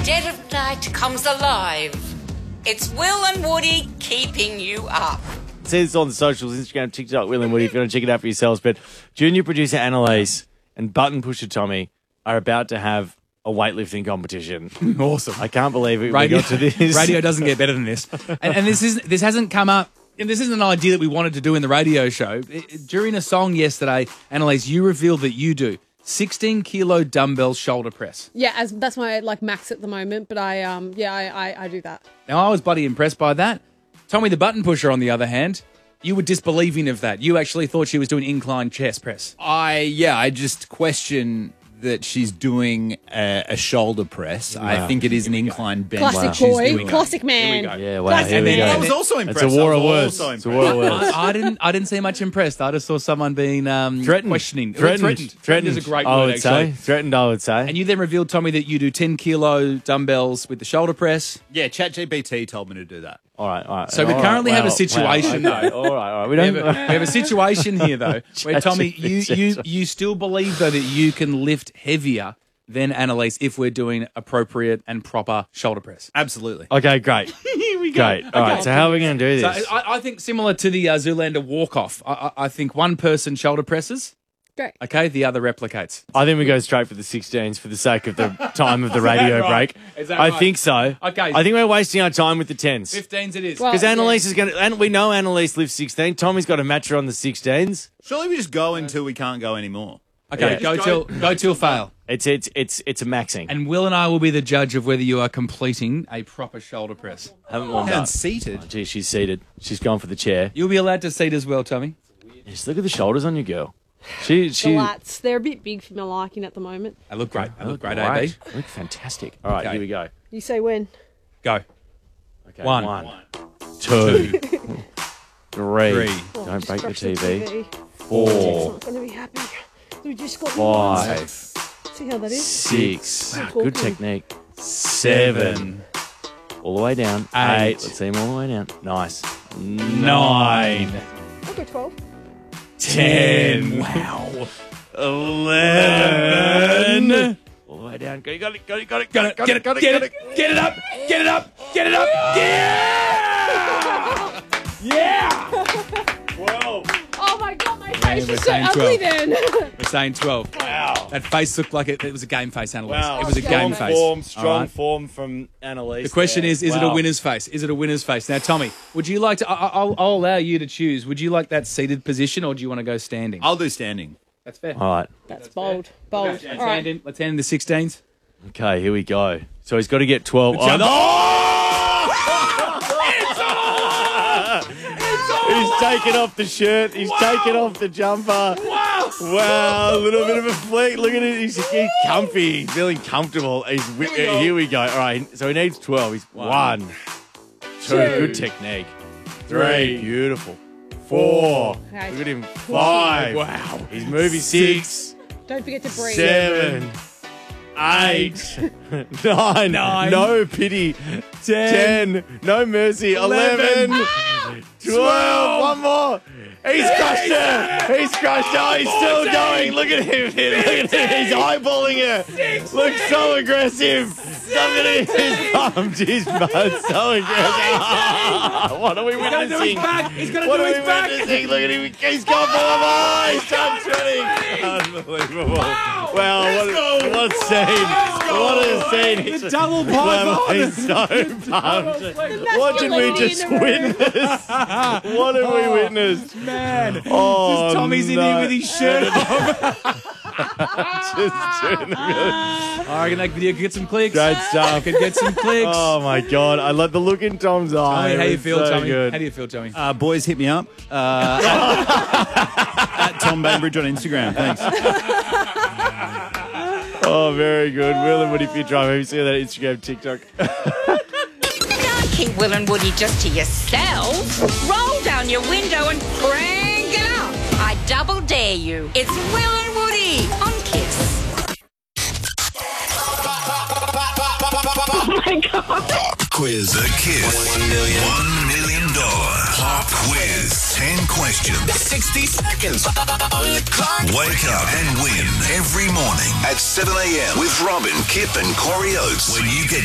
dead of night comes alive. It's Will and Woody keeping you up. See this on the socials, Instagram, TikTok, Will and Woody, if you want to check it out for yourselves. But junior producer Annalise and button pusher Tommy are about to have a weightlifting competition. Awesome. I can't believe it. Radio, we got to this. Radio doesn't get better than this. And this hasn't come up. And this isn't an idea that we wanted to do in the radio show. During a song yesterday, Annalise, you revealed that you do 16-kilo dumbbell shoulder press. Yeah, that's my max at the moment. But I do that. Now, I was bloody impressed by that. Tommy the button pusher, on the other hand, you were disbelieving of that. You actually thought she was doing incline chest press. I just question that she's doing a shoulder press. Wow. I think it is an incline bench. Classic boy, classic man. Yeah, wow. Here we go. I was also impressed. It's a war of words. I didn't see much impressed. I just saw someone being threatened. Questioning. Threatened is a great I word, would actually. say. Threatened, I would say. And you then revealed, Tommy, that you do 10-kilo dumbbells with the shoulder press. Yeah, ChatGPT told me to do that. All right. So we currently have a situation, though. though. All right. We have a situation here, though, where, Tommy, you still believe, though, that you can lift heavier than Annalise if we're doing appropriate and proper shoulder press. Absolutely. Okay, great. Here we go. Great. All right, so how are we going to do this? So I think similar to the Zoolander walk-off, I think one person shoulder presses. Great. Okay, the other replicates. I think we go straight for the 16s for the sake of the time of the radio right? break. Is that I right? think so. Okay. I think we're wasting our time with the 10s. 15s it is. Well, Because Annalise is going to... And we know Annalise lifts 16. Tommy's got a matcher on the 16s. Surely we just go until we can't go anymore. Okay, Yeah. go till fail. It's a maxing. And Will and I will be the judge of whether you are completing a proper shoulder press. Haven't warmed And up. seated. Oh, gee, she's seated. She's gone for the chair. You'll be allowed to seat as well, Tommy. Just look at the shoulders on your girl. She The lats, they're a bit big for my liking at the moment. They look great. They look great, great. AB. Look fantastic. All right, Okay. here we go. You say when? Go. Okay, One. 2, 3. Oh, Don't just break the scratch TV. It's 4, not going to be happy. We just got 5, See how that is? 6. Wow, Good talking. technique. 7. All the way down. 8. 8. Let's see him all the way down. Nice. 9. I'll go 12. 10. Wow. 11. All the way down. Got it. Get it up. Get it up. Get it up. Yeah. 12. Oh my God, my face we're is so saying ugly 12. then. We're saying 12. Wow. That face looked like it was a game face, Annalise. Wow. It was a game face. Strong All right? form from Annalise. The question there. is it a winner's face? Is it a winner's face? Now, Tommy, would you like to... I'll allow you to choose. Would you like that seated position or do you want to go standing? I'll do standing. That's fair. All right. That's bold. Bold. Let's All right. hand in the 16s. Okay, here we go. So he's got to get 12. jump. He's taken off the shirt. He's taken off the jumper. Wow, a little bit of a flick. Look at it. He's comfy. He's feeling comfortable. Here we go. All right, so he needs 12. He's 1, 2. Good technique. 3. Beautiful. 4. Okay. Look at him. 5. Wow. He's moving. 6. Don't forget to breathe. 7. 8. 9. No pity. 10. No mercy. 11. 12. One more. He's crushed her. He's crushed her. Oh, he's still going. Look at him. Look at him. He's eyeballing her. Looks so aggressive. Somebody is pumped. He's so aggressive. What are we witnessing? He's going What are we witnessing? Look at him. He's gone for him. Oh, he's done treading. Unbelievable. Wow. What a scene. What a scene. The double python. He's so pumped. What did we just witness? What have we witnessed? Man. Oh, Tommy's in here with his shirt off. Just doing the I reckon that video could get some clicks. great stuff. Could get some clicks. Oh my God! I love the look in Tom's eye. Tommy, how you It was feel, so Tommy? good. How do you feel, Tommy? Boys, hit me up. At Tom Bainbridge on Instagram. Thanks. Oh, very good. Will and Woody Fit Drive. Have you seen that Instagram, TikTok? Don't keep Will and Woody just to yourselves. Roll down your window and crank it up. I double dare you. It's Will and Woody on Kiss. Oh my God. Quiz. The Kiss $1 million pop quiz. 10 questions. 60 seconds on the clock. Wake up and win every morning at 7 a.m. with Robin, Kip and Corey Oates when you get